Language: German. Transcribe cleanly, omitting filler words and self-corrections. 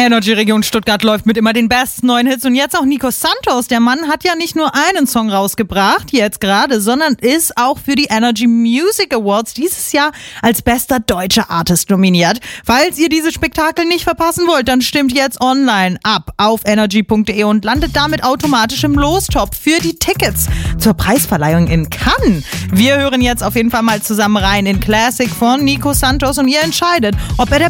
Energy Region Stuttgart läuft mit immer den besten neuen Hits und jetzt auch Nico Santos. Der Mann hat ja nicht nur einen Song rausgebracht, jetzt gerade, sondern ist auch für die Energy Music Awards dieses Jahr als bester deutscher Artist nominiert. Falls ihr dieses Spektakel nicht verpassen wollt, dann stimmt jetzt online ab auf energy.de und landet damit automatisch im Lostopf für die Tickets zur Preisverleihung in Cannes. Wir hören jetzt auf jeden Fall mal zusammen rein in Classic von Nico Santos und ihr entscheidet, ob er der